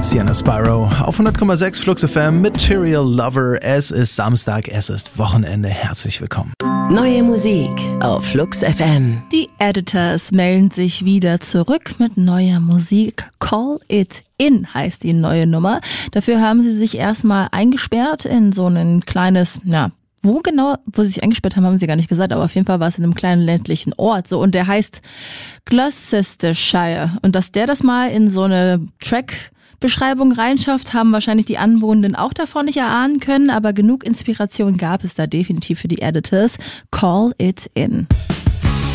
Sienna Spyro auf 100,6 Flux FM, Material Lover. Es ist Samstag, es ist Wochenende. Herzlich willkommen. Neue Musik auf Flux FM. Die Editors melden sich wieder zurück mit neuer Musik. Call It In heißt die neue Nummer. Dafür haben sie sich erstmal eingesperrt in so ein kleines, wo sie sich eingesperrt haben, haben sie gar nicht gesagt, aber auf jeden Fall war es in einem kleinen ländlichen Ort so, und der heißt Gloucestershire. Und dass der das mal in so eine Track-Beschreibung reinschafft, haben wahrscheinlich die Anwohnenden auch davon nicht erahnen können, aber genug Inspiration gab es da definitiv für die Editors. Call It In.